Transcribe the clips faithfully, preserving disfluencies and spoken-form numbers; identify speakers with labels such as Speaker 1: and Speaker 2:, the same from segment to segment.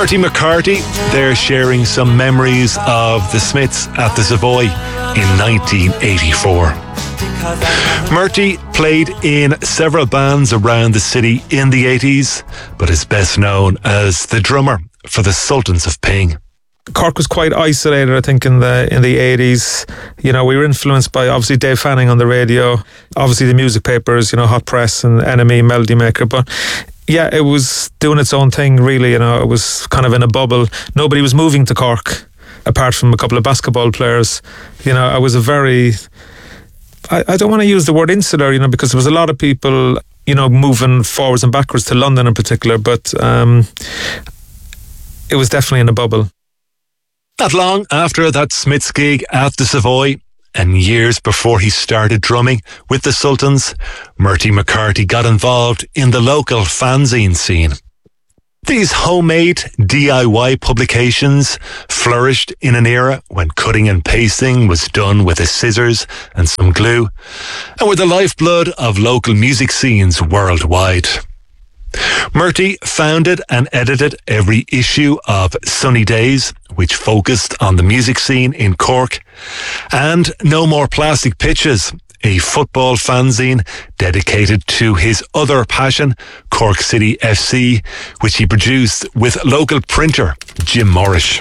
Speaker 1: Murty McCarthy, they're sharing some memories of the Smiths at the Savoy in nineteen eighty-four. Murty played in several bands around the city in the eighties, but is best known as the drummer for the Sultans of Ping.
Speaker 2: Cork was quite isolated, I think, in the in the eighties. You know, we were influenced by, obviously, Dave Fanning on the radio, obviously the music papers, you know, Hot Press and Enemy, Melody Maker, but yeah, it was doing its own thing, really. You know, it was kind of in a bubble. Nobody was moving to Cork, apart from a couple of basketball players. You know, I was a very... I, I don't want to use the word insular, you know, because there was a lot of people, you know, moving forwards and backwards to London in particular, but um, it was definitely in a bubble.
Speaker 1: Not long after that Smiths gig at the Savoy, and years before he started drumming with the Sultans, Murty McCarthy got involved in the local fanzine scene. These homemade D I Y publications flourished in an era when cutting and pasting was done with a scissors and some glue, and were the lifeblood of local music scenes worldwide. Murty founded and edited every issue of Sunny Days, which focused on the music scene in Cork, and No More Plastic Pitches, a football fanzine dedicated to his other passion, Cork City F C, which he produced with local printer Jim Morrish.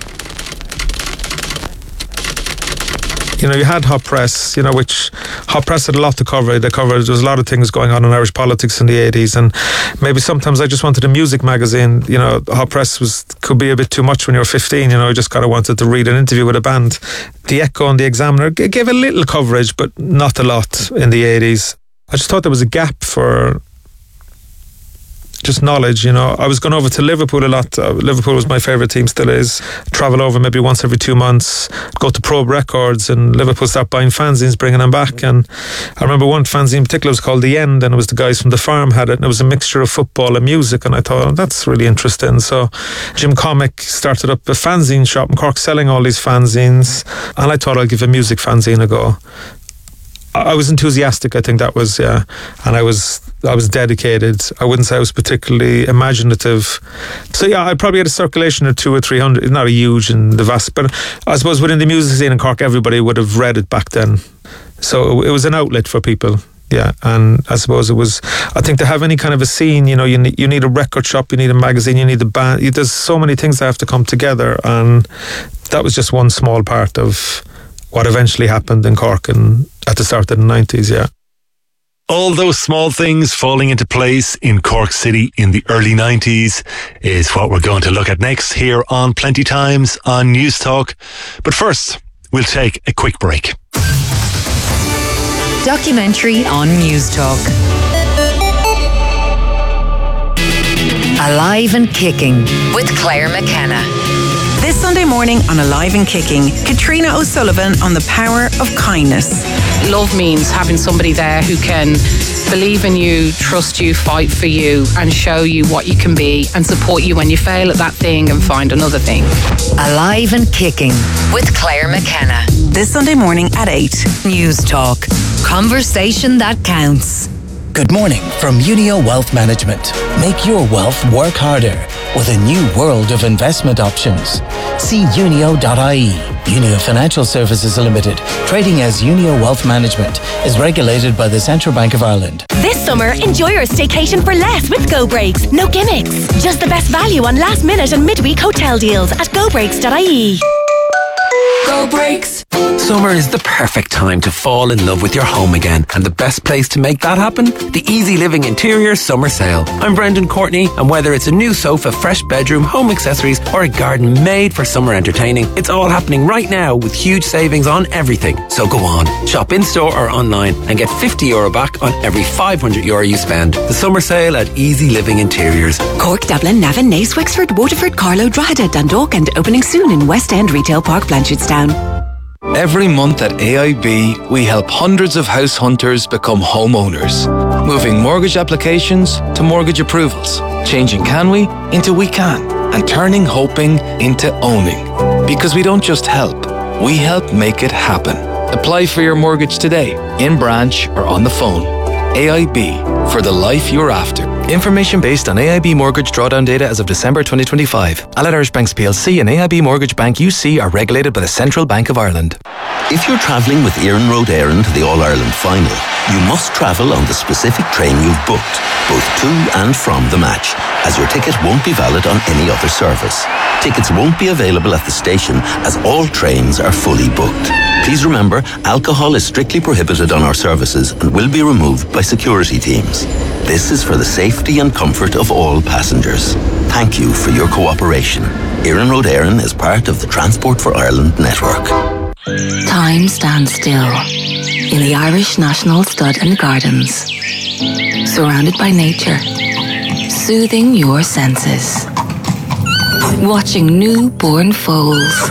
Speaker 2: You know, you had Hot Press, you know, which Hot Press had a lot to cover. They covered, there was a lot of things going on in Irish politics in the eighties, and maybe sometimes I just wanted a music magazine. You know, Hot Press was could be a bit too much when you were fifteen, you know, I just kind of wanted to read an interview with a band. The Echo and the Examiner gave a little coverage, but not a lot in the eighties. I just thought there was a gap for just knowledge, you know. I was going over to Liverpool a lot. Uh, Liverpool was my favourite team, still is. Travel over maybe once every two months, go to Probe Records, and Liverpool start buying fanzines, bringing them back. And I remember one fanzine in particular was called The End, and it was the guys from The Farm had it, and it was a mixture of football and music, and I thought, oh, that's really interesting. So Jim Comic started up a fanzine shop in Cork selling all these fanzines, and I thought I'd give a music fanzine a go. I was enthusiastic, I think that was, yeah, and I was I was dedicated. I wouldn't say I was particularly imaginative. So yeah, I probably had a circulation of two or three hundred, not a huge and the vast, but I suppose within the music scene in Cork, everybody would have read it back then. So it was an outlet for people, yeah, and I suppose it was, I think to have any kind of a scene, you know, you need, you need a record shop, you need a magazine, you need a band, there's so many things that have to come together, and that was just one small part of what eventually happened in Cork and at the start of the nineties, yeah.
Speaker 1: All those small things falling into place in Cork City in the early nineties is what we're going to look at next here on Plenty Times on News Talk. But first, we'll take a quick break.
Speaker 3: Documentary on News Talk. Alive and Kicking with Claire McKenna.
Speaker 4: This Sunday morning on Alive and Kicking, Katrina O'Sullivan on the power of kindness.
Speaker 5: Love means having somebody there who can believe in you, trust you, fight for you, and show you what you can be and support you when you fail at that thing and find another thing.
Speaker 3: Alive and Kicking with Claire McKenna.
Speaker 4: This Sunday morning at eight.
Speaker 3: News Talk. Conversation that counts.
Speaker 6: Good morning from Unio Wealth Management. Make your wealth work harder with a new world of investment options. See unio dot I E. Unio Financial Services Limited, trading as Unio Wealth Management, is regulated by the Central Bank of Ireland.
Speaker 7: This summer, enjoy your staycation for less with Go Breaks. No gimmicks. Just the best value on last minute and midweek hotel deals at go breaks dot I E.
Speaker 4: Go Breaks.
Speaker 8: Summer is the perfect time to fall in love with your home again, and the best place to make that happen? The Easy Living Interior Summer Sale. I'm Brendan Courtney, and whether it's a new sofa, fresh bedroom, home accessories, or a garden made for summer entertaining, it's all happening right now with huge savings on everything. So go on, shop in-store or online and get fifty euro back on every five hundred euro you spend. The Summer Sale at Easy Living Interiors.
Speaker 7: Cork, Dublin, Navan, Naas, Wexford, Waterford, Carlow, Drogheda, Dundalk, and opening soon in West End Retail Park, Blanchardstown.
Speaker 9: Every month at A I B, we help hundreds of house hunters become homeowners, moving mortgage applications to mortgage approvals, changing can we into we can, and turning hoping into owning. Because we don't just help, we help make it happen. Apply for your mortgage today, in branch or on the phone. A I B, for the life you're after. Information based on A I B mortgage drawdown data as of December twenty twenty-five. Allied Irish Banks P L C and A I B Mortgage Bank U C are regulated by the Central Bank of Ireland.
Speaker 10: If you're travelling with Éireann Road Éireann to the All-Ireland final, you must travel on the specific train you've booked, both to and from the match, as your ticket won't be valid on any other service. Tickets won't be available at the station as all trains are fully booked. Please remember, alcohol is strictly prohibited on our services and will be removed by security teams. This is for the safety and comfort of all passengers. Thank you for your cooperation. Éireann Road Éireann is part of the Transport for Ireland network.
Speaker 3: Time stands still in the Irish National Stud and Gardens, surrounded by nature, soothing your senses, watching newborn foals,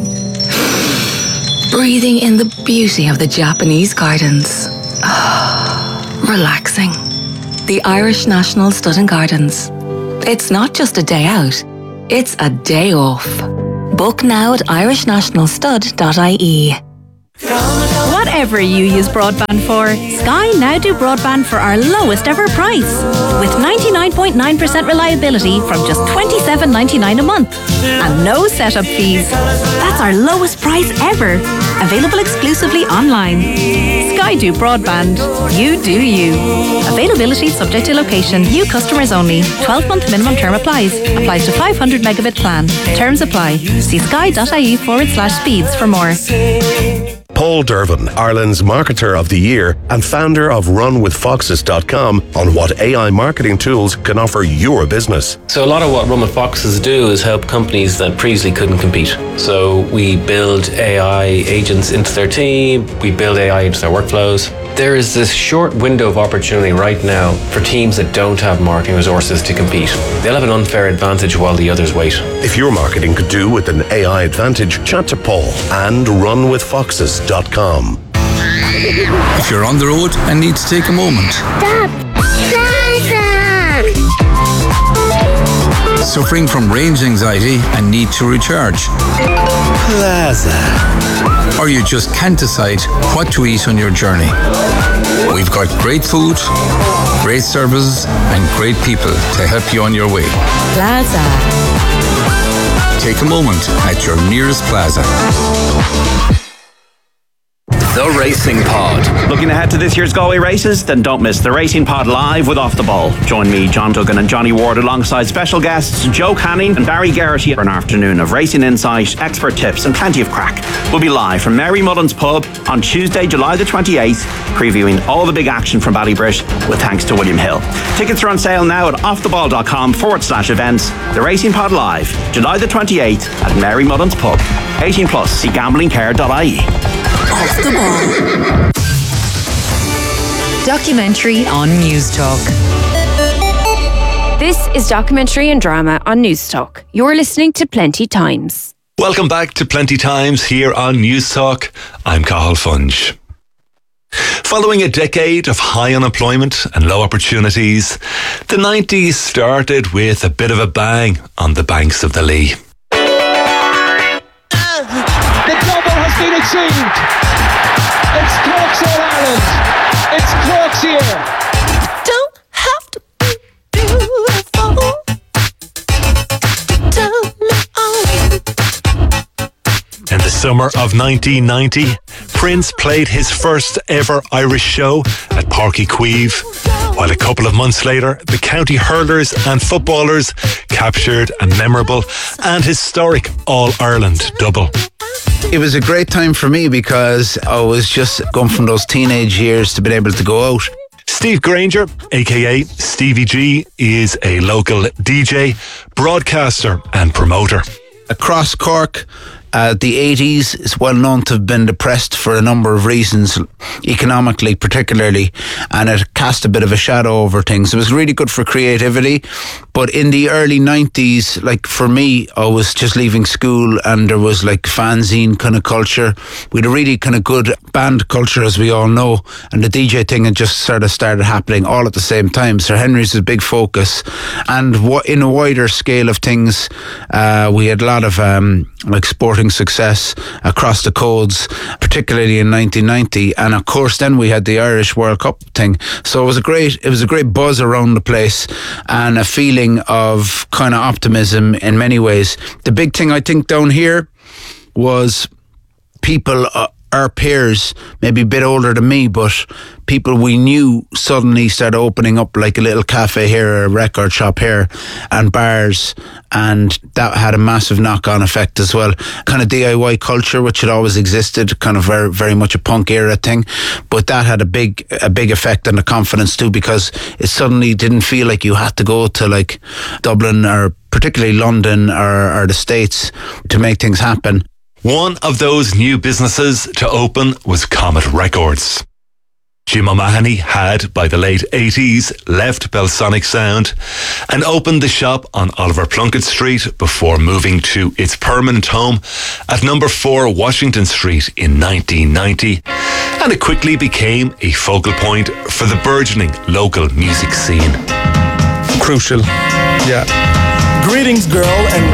Speaker 3: breathing in the beauty of the Japanese gardens, relaxing. The Irish National Stud and Gardens. It's not just a day out, it's a day off. Book now at irish national stud dot I E.
Speaker 11: Whatever you use broadband for, Sky now do broadband for our lowest ever price. With ninety-nine point nine percent reliability from just twenty-seven ninety-nine a month. And no setup fees. That's our lowest price ever. Available exclusively online. Sky do broadband. You do you. Availability subject to location. New customers only. twelve month minimum term applies. Applies to five hundred megabit plan. Terms apply. See sky.ie forward slash speeds for more.
Speaker 12: Paul Dervin, Ireland's Marketer of the Year and founder of run with foxes dot com, on what A I marketing tools can offer your business.
Speaker 8: So a lot of what Run with Foxes do is help companies that previously couldn't compete. So we build A I agents into their team, we build A I into their workflows. There is this short window of opportunity right now for teams that don't have marketing resources to compete. They'll have an unfair advantage while the others wait.
Speaker 12: If your marketing could do with an A I advantage, chat to Paul and run with foxes dot com.
Speaker 13: If you're on the road and need to take a moment.
Speaker 14: Stop! Plaza!
Speaker 13: Suffering from range anxiety and need to recharge.
Speaker 12: Plaza.
Speaker 13: Or you just can't decide what to eat on your journey. We've got great food, great services, and great people to help you on your way.
Speaker 3: Plaza.
Speaker 13: Take a moment at your nearest Plaza.
Speaker 15: The Racing Pod. Looking ahead to this year's Galway races? Then don't miss The Racing Pod live with Off the Ball. Join me, John Duggan and Johnny Ward alongside special guests Joe Canning and Barry Garrity for an afternoon of racing insight, expert tips and plenty of crack. We'll be live from Mary Mullen's Pub on Tuesday, July the twenty-eighth, previewing all the big action from Ballybrit with thanks to William Hill. Tickets are on sale now at offtheball.com forward slash events. The Racing Pod live, July the twenty-eighth at Mary Mullen's Pub. eighteen plus, see gambling care dot I E.
Speaker 3: Off the Ball. Documentary on News Talk.
Speaker 16: This is Documentary and Drama on News Talk. You're listening to Plenty Times.
Speaker 1: Welcome back to Plenty Times here on News Talk. I'm Cathal Funge. Following a decade of high unemployment and low opportunities, the nineties started with a bit of a bang on the banks of the Lee.
Speaker 17: The double has been achieved. It's Cork's All Ireland. It's Cork's year.
Speaker 14: Don't have to be beautiful to tell me all.
Speaker 1: In the summer of nineteen ninety, Prince played his first ever Irish show at Páirc Uí Chaoimh, while a couple of months later, the county hurlers and footballers captured a memorable and historic All-Ireland double.
Speaker 18: It was a great time for me because I was just going from those teenage years to being able to go out.
Speaker 1: Steve Granger, aka Stevie G, is a local D J, broadcaster and promoter.
Speaker 18: Across Cork, uh, the eighties is well known to have been depressed for a number of reasons, economically particularly, and it cast a bit of a shadow over things. It was really good for creativity, but in the early nineties, like for me, I was just leaving school and there was like fanzine kind of culture. We had a really kind of good band culture, as we all know, and the D J thing had just sort of started happening all at the same time. Sir Henry's was a big focus, and in a wider scale of things, uh, we had a lot of um, like sporting roaring success across the codes, particularly in nineteen ninety. And of course, then we had the Irish World Cup thing. So it was a great, it was a great buzz around the place and a feeling of kind of optimism in many ways. The big thing I think down here was people, uh, our peers, maybe a bit older than me, but people we knew suddenly started opening up, like a little cafe here, a record shop here, and bars, and that had a massive knock-on effect as well. Kind of D I Y culture, which had always existed, kind of very, very much a punk era thing, but that had a big, a big effect on the confidence too, because it suddenly didn't feel like you had to go to like Dublin or particularly London or, or the States to make things happen.
Speaker 1: One of those new businesses to open was Comet Records. Jim O'Mahony had, by the late eighties, left Belsonic Sound and opened the shop on Oliver Plunkett Street before moving to its permanent home at number four Washington Street in nineteen ninety, and it quickly became a focal point for the burgeoning local music scene.
Speaker 2: Crucial, yeah.
Speaker 19: Greetings, girl, and